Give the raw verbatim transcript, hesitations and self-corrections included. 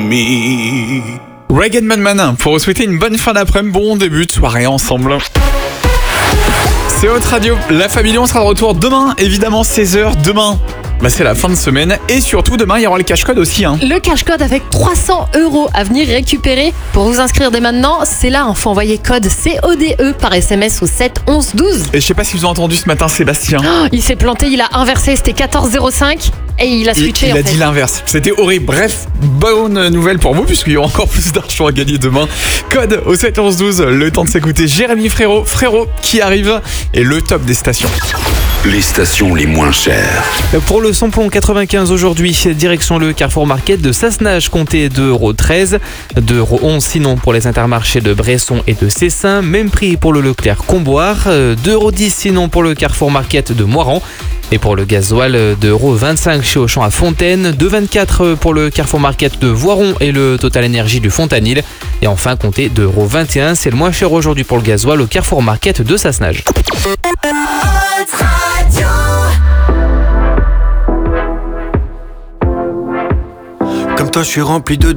me. Ragged Man pour vous souhaiter une bonne fin d'après-midi, bon début de soirée ensemble. C'est votre radio, la famille, on sera de retour demain, évidemment seize heures, demain. Bah c'est la fin de semaine et surtout demain il y aura le cash code aussi hein. Le cash code avec trois cents euros à venir récupérer. Pour vous inscrire dès maintenant, c'est là, il faut envoyer code C O D E par S M S au sept onze douze. Et je sais pas si vous avez entendu ce matin Sébastien. Oh, il s'est planté, il a inversé, c'était quatorze zéro cinq et il a switché. Il, il en a fait. dit l'inverse, c'était horrible. Bref, bonne nouvelle pour vous puisqu'il y aura encore plus d'argent à gagner demain. Code au sept onze douze, le temps de s'écouter Jérémy Frérot, Frérot qui arrive et le top des stations. Les stations les moins chères. Pour le samplon quatre-vingt-quinze aujourd'hui, direction le Carrefour Market de Sassenage, comptez deux euros treize, deux euros onze sinon pour les intermarchés de Bresson et de Cessin, même prix pour le Leclerc Comboire, deux euros dix sinon pour le Carrefour Market de Moiran. Et pour le gasoil, deux euros vingt-cinq chez Auchan à Fontaine, deux euros vingt-quatre pour le Carrefour Market de Voiron et le Total Énergie du Fontanil. Et enfin, comptez deux euros vingt et un, c'est le moins cher aujourd'hui pour le gasoil au Carrefour Market de Sassenage. Comme toi, je suis rempli de